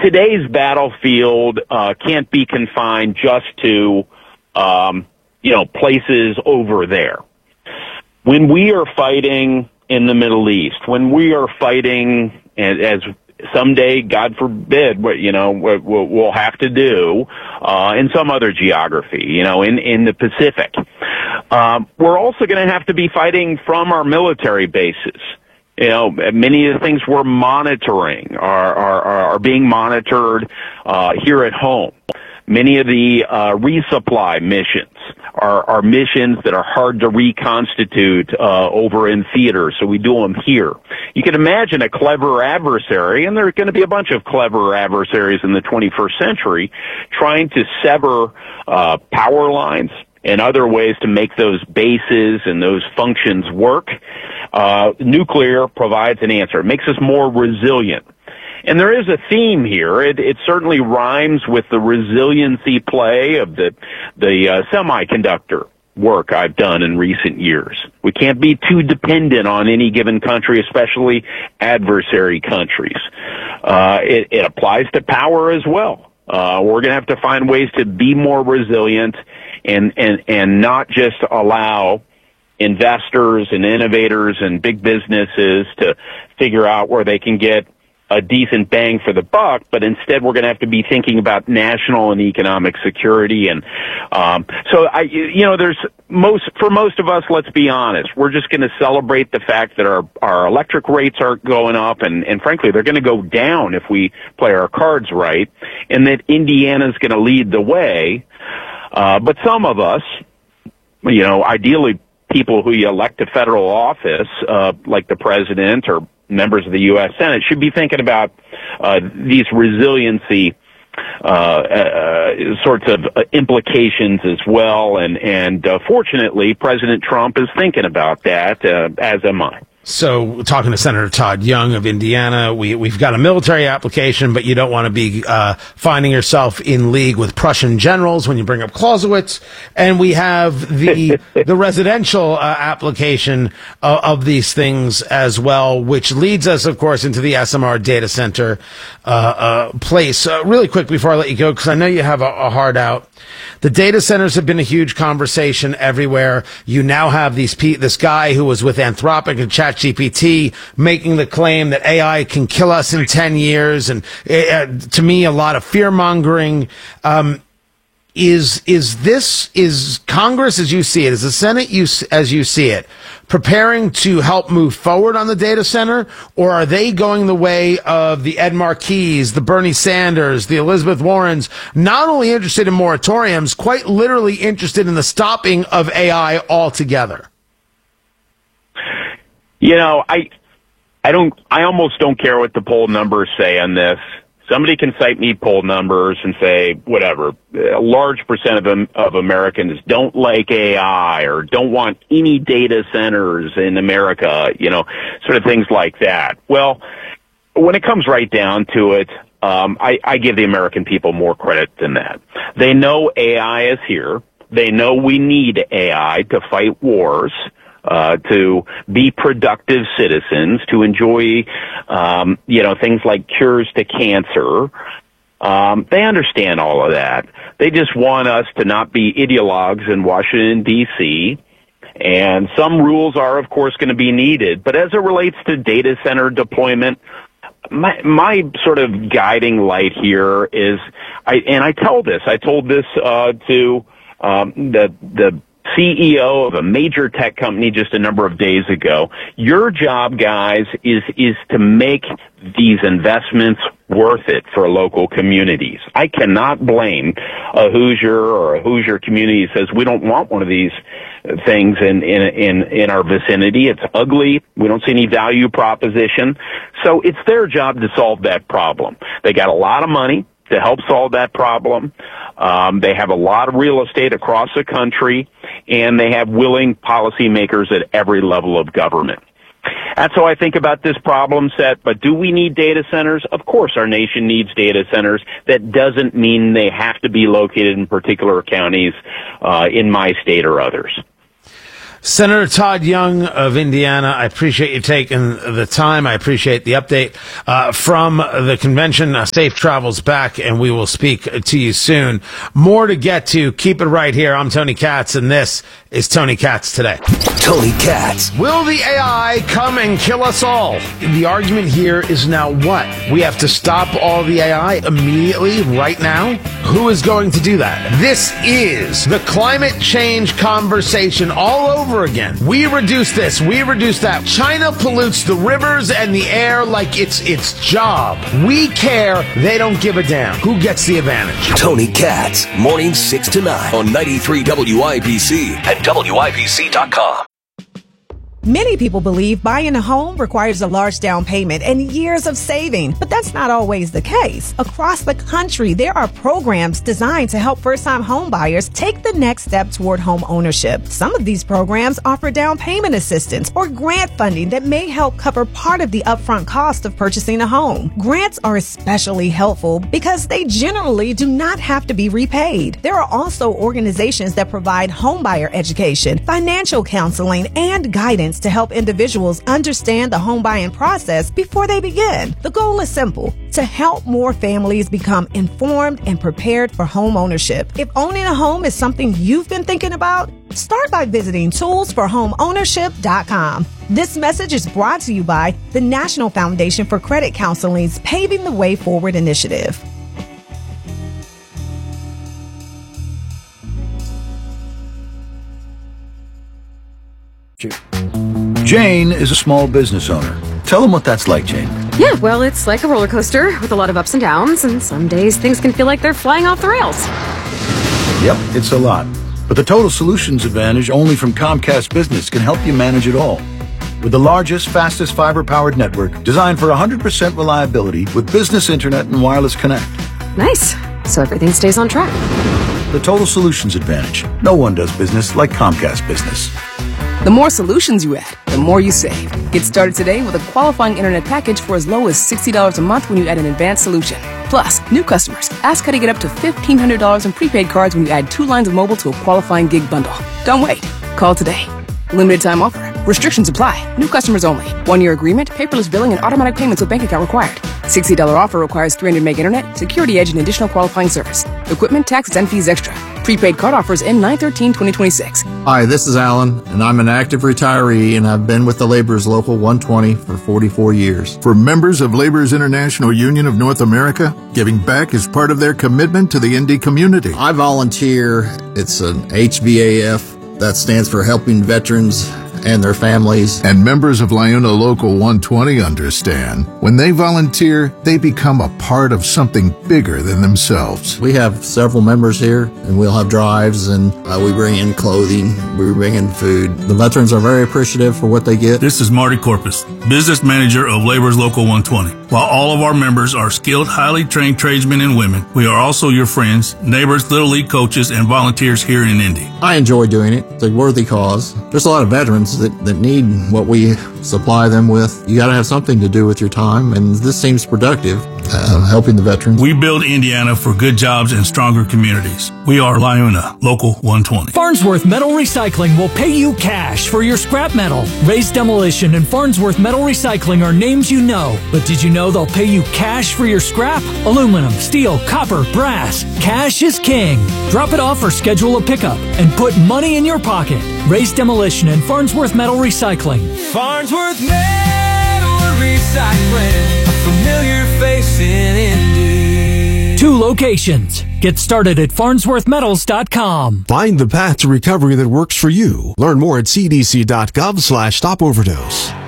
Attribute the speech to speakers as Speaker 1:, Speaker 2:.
Speaker 1: today's battlefield can't be confined just to places over there. When we are fighting in the Middle East, when we are fighting as someday, God forbid, we'll have to do in some other geography, in the Pacific. We're also going to have to be fighting from our military bases. Many of the things we're monitoring are being monitored here at home. Many of the resupply missions are missions that are hard to reconstitute over in theater, so we do them here. You can imagine a clever adversary, and there are going to be a bunch of clever adversaries in the 21st century, trying to sever power lines and other ways to make those bases and those functions work. Nuclear provides an answer. It makes us more resilient. And there is a theme here. It certainly rhymes with the resiliency play of the semiconductor work I've done in recent years. We can't be too dependent on any given country, especially adversary countries. It applies to power as well. We're going to have to find ways to be more resilient and not just allow investors and innovators and big businesses to figure out where they can get a decent bang for the buck, but instead we're going to have to be thinking about national and economic security. And for most of us, let's be honest, we're just going to celebrate the fact that our electric rates are going up, and frankly, they're going to go down if we play our cards right, and that Indiana's going to lead the way. But some of us, ideally people who you elect to federal office, like the president or members of the U.S. Senate, should be thinking about these resiliency sorts of implications as well. And fortunately, President Trump is thinking about that, as am I.
Speaker 2: So, talking to Senator Todd Young of Indiana, we've got a military application, but you don't want to be finding yourself in league with Prussian generals when you bring up Clausewitz. And we have the residential application of these things as well, which leads us, of course, into the SMR data center place. Really quick before I let you go, because I know you have a hard out. The data centers have been a huge conversation everywhere. You now have this guy who was with Anthropic and ChatGPT making the claim that AI can kill us in 10 years. And to me, a lot of fear mongering. Is Congress, as you see it, is the Senate as you see it, preparing to help move forward on the data center, or are they going the way of the Ed Markeys, the Bernie Sanders, the Elizabeth Warrens, not only interested in moratoriums, quite literally interested in the stopping of AI altogether?
Speaker 1: I almost don't care what the poll numbers say on this. Somebody can cite me poll numbers and say, whatever, a large percent of Americans don't like AI or don't want any data centers in America, sort of things like that. Well, when it comes right down to it, I give the American people more credit than that. They know AI is here. They know we need AI to fight wars. To be productive citizens, to enjoy, things like cures to cancer. They understand all of that. They just want us to not be ideologues in Washington, D.C., and some rules are, of course, going to be needed. But as it relates to data center deployment, my sort of guiding light here is, I told this to the CEO of a major tech company just a number of days ago. Your job, guys, is to make these investments worth it for local communities. I cannot blame a Hoosier or a Hoosier community that says we don't want one of these things in our vicinity. It's ugly. We don't see any value proposition. So it's their job to solve that problem. They got a lot of money to help solve that problem. They have a lot of real estate across the country, and they have willing policymakers at every level of government. That's how I think about this problem set. But do we need data centers? Of course our nation needs data centers. That doesn't mean they have to be located in particular counties in my state or others.
Speaker 2: Senator Todd Young of Indiana, I appreciate you taking the time. I appreciate the update from the convention. Safe travels back, and we will speak to you soon. More to get to. Keep it right here. I'm Tony Katz, and this is Tony Katz Today.
Speaker 3: Tony Katz.
Speaker 2: Will the AI come and kill us all? The argument here is now what? We have to stop all the AI immediately, right now? Who is going to do that? This is the climate change conversation all over again. We reduce this, we reduce that. China pollutes the rivers and the air like it's its job. We care, they don't give a damn. Who gets the advantage?
Speaker 3: Tony Katz, mornings 6 to 9 on 93 WIBC and WIBC.com.
Speaker 4: Many people believe buying a home requires a large down payment and years of saving, but that's not always the case. Across the country, there are programs designed to help first-time home buyers take the next step toward home ownership. Some of these programs offer down payment assistance or grant funding that may help cover part of the upfront cost of purchasing a home. Grants are especially helpful because they generally do not have to be repaid. There are also organizations that provide homebuyer education, financial counseling, and guidance to help individuals understand the home buying process before they begin. The goal is simple: to help more families become informed and prepared for home ownership. If owning a home is something you've been thinking about, start by visiting toolsforhomeownership.com. This message is brought to you by the National Foundation for Credit Counseling's Paving the Way Forward initiative.
Speaker 5: Jane is a small business owner. Tell them what that's like, Jane.
Speaker 6: Yeah, well, it's like a roller coaster with a lot of ups and downs, and some days things can feel like they're flying off the rails.
Speaker 5: Yep, it's a lot. But the Total Solutions Advantage only from Comcast Business can help you manage it all. With the largest, fastest fiber-powered network designed for 100% reliability with business internet and wireless connect.
Speaker 6: Nice. So everything stays on track.
Speaker 5: The Total Solutions Advantage. No one does business like Comcast Business.
Speaker 7: The more solutions you add, the more you save. Get started today with a qualifying internet package for as low as $60 a month when you add an advanced solution. Plus, new customers, ask how to get up to $1,500 in prepaid cards when you add 2 lines of mobile to a qualifying gig bundle. Don't wait. Call today. Limited time offer. Restrictions apply. New customers only. 1-year agreement, paperless billing, and automatic payments with bank account required. $60 offer requires 300 meg internet, security edge, and additional qualifying service. Equipment, taxes, and fees extra. Prepaid card offers end 9/13/2026.
Speaker 8: Hi, this is Alan, and I'm an active retiree, and I've been with the Laborers Local 120 for 44 years.
Speaker 9: For members of Laborers International Union of North America, giving back is part of their commitment to the Indy community.
Speaker 8: I volunteer. It's an HVAF. That stands for Helping Veterans and their families.
Speaker 9: And members of Liuna Local 120 understand. When they volunteer, they become a part of something bigger than themselves.
Speaker 8: We have several members here, and we'll have drives, and we bring in clothing, we bring in food. The veterans are very appreciative for what they get.
Speaker 10: This is Marty Corpus, business manager of Laborers Local 120. While all of our members are skilled, highly trained tradesmen and women, we are also your friends, neighbors, Little League coaches, and volunteers here in Indy.
Speaker 8: I enjoy doing it. It's a worthy cause. There's a lot of veterans that need what we supply them with. You got to have something to do with your time, and this seems productive, helping the veterans.
Speaker 10: We build Indiana for good jobs and stronger communities. We are Liuna Local 120.
Speaker 11: Farnsworth Metal Recycling will pay you cash for your scrap metal. Raised Demolition and Farnsworth Metal Recycling are names you know, but did you know they'll pay you cash for your scrap? Aluminum, steel, copper, brass. Cash is king. Drop it off or schedule a pickup and put money in your pocket. Raised Demolition and Farnsworth Metal Recycling.
Speaker 12: Farnsworth Metal Recycling, a familiar face in Indy.
Speaker 11: 2 locations. Get started at farnsworthmetals.com.
Speaker 13: Find the path to recovery that works for you. Learn more at cdc.gov/stopoverdose.